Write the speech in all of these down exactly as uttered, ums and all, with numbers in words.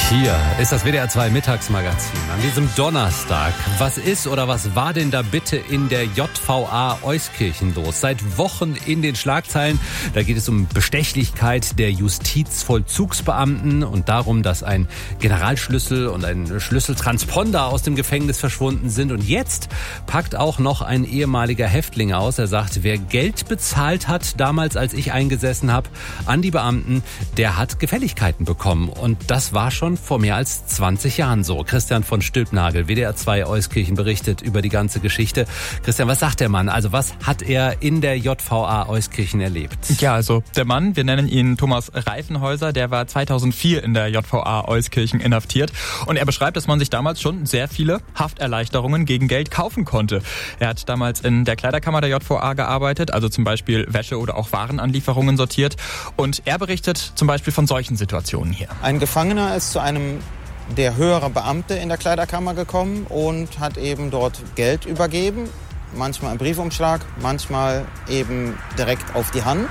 Hier ist das W D R zwei Mittagsmagazin an diesem Donnerstag. Was ist oder was war denn da bitte in der J V A Euskirchen los? Seit Wochen in den Schlagzeilen. Da geht es um Bestechlichkeit der Justizvollzugsbeamten und darum, dass ein Generalschlüssel und ein Schlüsseltransponder aus dem Gefängnis verschwunden sind. Und jetzt packt auch noch ein ehemaliger Häftling aus. Er sagt, wer Geld bezahlt hat, damals als ich eingesessen habe, an die Beamten, der hat Gefälligkeiten bekommen. Und das war schon vor mehr als zwanzig Jahren so. Christian von Stülpnagel, W D R zwei Euskirchen, berichtet über die ganze Geschichte. Christian, was sagt der Mann? Also was hat er in der J V A Euskirchen erlebt? Ja, also der Mann, wir nennen ihn Thomas Reifenhäuser, der war zweitausendvier in der J V A Euskirchen inhaftiert. Und er beschreibt, dass man sich damals schon sehr viele Hafterleichterungen gegen Geld kaufen konnte. Er hat damals in der Kleiderkammer der J V A gearbeitet, also zum Beispiel Wäsche oder auch Warenanlieferungen sortiert. Und er berichtet zum Beispiel von solchen Situationen hier. Ein Gefangener ist zu einem der höhere Beamte in der Kleiderkammer gekommen und hat eben dort Geld übergeben. Manchmal im Briefumschlag, manchmal eben direkt auf die Hand.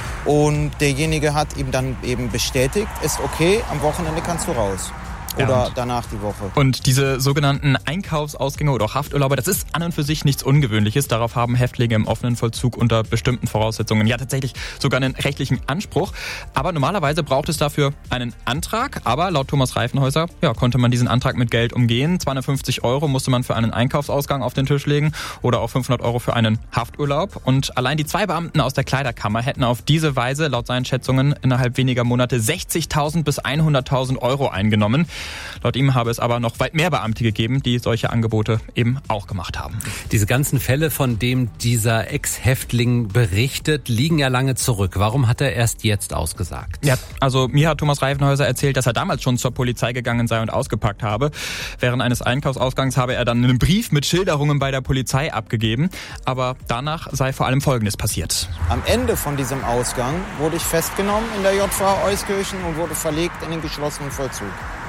Und derjenige hat ihm dann eben bestätigt, ist okay, am Wochenende kannst du raus. Oder ja, danach die Woche. Und diese sogenannten Einkaufsausgänge oder auch Hafturlaube, das ist an und für sich nichts Ungewöhnliches. Darauf haben Häftlinge im offenen Vollzug unter bestimmten Voraussetzungen ja tatsächlich sogar einen rechtlichen Anspruch. Aber normalerweise braucht es dafür einen Antrag. Aber laut Thomas Reifenhäuser ja, konnte man diesen Antrag mit Geld umgehen. zweihundertfünfzig Euro musste man für einen Einkaufsausgang auf den Tisch legen oder auch fünfhundert Euro für einen Hafturlaub. Und allein die zwei Beamten aus der Kleiderkammer hätten auf diese Weise laut seinen Schätzungen innerhalb weniger Monate sechzigtausend bis hunderttausend Euro eingenommen. Laut ihm habe es aber noch weit mehr Beamte gegeben, die solche Angebote eben auch gemacht haben. Diese ganzen Fälle, von denen dieser Ex-Häftling berichtet, liegen ja lange zurück. Warum hat er erst jetzt ausgesagt? Ja, also mir hat Thomas Reifenhäuser erzählt, dass er damals schon zur Polizei gegangen sei und ausgepackt habe. Während eines Einkaufsausgangs habe er dann einen Brief mit Schilderungen bei der Polizei abgegeben. Aber danach sei vor allem Folgendes passiert. Am Ende von diesem Ausgang wurde ich festgenommen in der J V A Euskirchen und wurde verlegt in den geschlossenen Vollzug.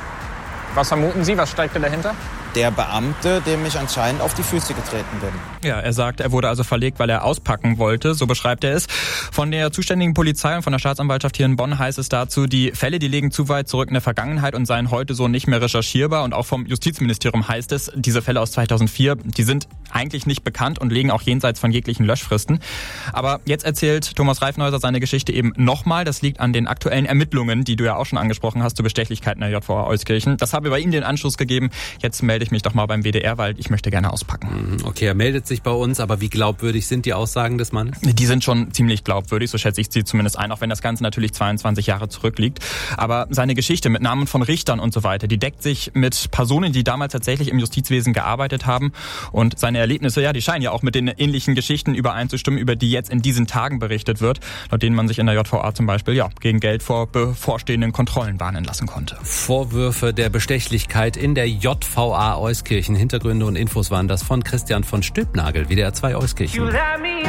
Was vermuten Sie? Was steckt dahinter? Der Beamte, dem ich anscheinend auf die Füße getreten bin. Ja, er sagt, er wurde also verlegt, weil er auspacken wollte. So beschreibt er es. Von der zuständigen Polizei und von der Staatsanwaltschaft hier in Bonn heißt es dazu, die Fälle, die liegen zu weit zurück in der Vergangenheit und seien heute so nicht mehr recherchierbar. Und auch vom Justizministerium heißt es, diese Fälle aus zweitausendvier, die sind eigentlich nicht bekannt und liegen auch jenseits von jeglichen Löschfristen. Aber jetzt erzählt Thomas Reifenhäuser seine Geschichte eben nochmal. Das liegt an den aktuellen Ermittlungen, die du ja auch schon angesprochen hast, zur Bestechlichkeit in der J V A Euskirchen. Das habe bei ihm den Anschluss gegeben. Jetzt melde ich mich doch mal beim W D R, weil ich möchte gerne auspacken. Okay, er meldet sich bei uns, aber wie glaubwürdig sind die Aussagen des Mannes? Die sind schon ziemlich glaubwürdig, so schätze ich sie zumindest ein, auch wenn das Ganze natürlich zweiundzwanzig Jahre zurückliegt. Aber seine Geschichte mit Namen von Richtern und so weiter, die deckt sich mit Personen, die damals tatsächlich im Justizwesen gearbeitet haben. Und seine Erlebnisse, ja, die scheinen ja auch mit den ähnlichen Geschichten übereinzustimmen, über die jetzt in diesen Tagen berichtet wird, laut denen man sich in der J V A zum Beispiel ja gegen Geld vor bevorstehenden Kontrollen warnen lassen konnte. Vorwürfe der Bestechlichkeit in der J V A Euskirchen. Hintergründe und Infos waren das von Christian von Stülpnagel, W D R zwei Euskirchen.